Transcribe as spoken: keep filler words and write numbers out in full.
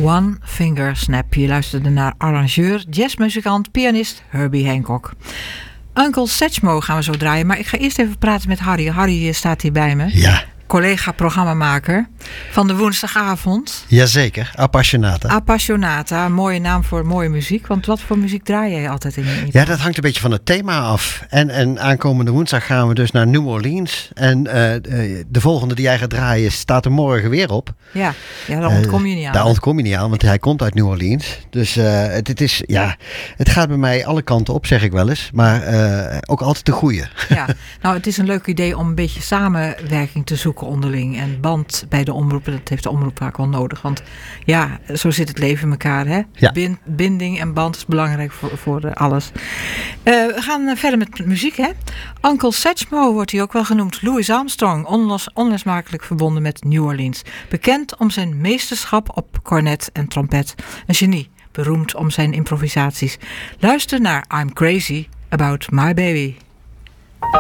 One Finger Snap. Je luisterde naar arrangeur, jazzmuzikant, pianist Herbie Hancock. Uncle Satchmo gaan we zo draaien, maar ik ga eerst even praten met Harry. Harry staat hier bij me. Ja. Collega-programmamaker van de woensdagavond. Jazeker, Appassionata. Appassionata, mooie naam voor mooie muziek. Want wat voor muziek draai jij altijd in je? Ja, dat hangt een beetje van het thema af. En, en aankomende woensdag gaan we dus naar New Orleans. En uh, de volgende die jij gaat draaien staat er morgen weer op. Ja, ja daar ontkom je niet aan. Uh, daar ontkom je niet aan, want hij komt uit New Orleans. Dus uh, het, het is, ja, het gaat bij mij alle kanten op, zeg ik wel eens. Maar uh, ook altijd de goeie. Ja, nou het is een leuk idee om een beetje samenwerking te zoeken onderling en band bij de omroepen. Dat heeft de omroep vaak wel nodig. Want ja, zo zit het leven in elkaar. Hè? Ja. Bind, binding en band is belangrijk voor, voor uh, alles. Uh, we gaan verder met muziek. Hè? Uncle Satchmo wordt hij ook wel genoemd. Louis Armstrong, onlos, onlosmakelijk verbonden met New Orleans. Bekend om zijn meesterschap op cornet en trompet. Een genie, beroemd om zijn improvisaties. Luister naar I'm Crazy About My Baby.